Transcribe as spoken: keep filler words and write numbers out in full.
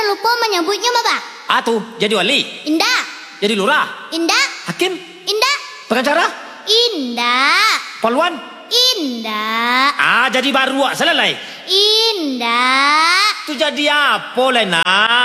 pada lupa menyebutnya Baba. Ah tuh, jadi wali. Indah. Jadi lurah. Indah. Hakim. Indah. Pengacara. Indah. Polwan. Indah. Ah, jadi baru selesai. Indah. Tu jadi apa, Lena?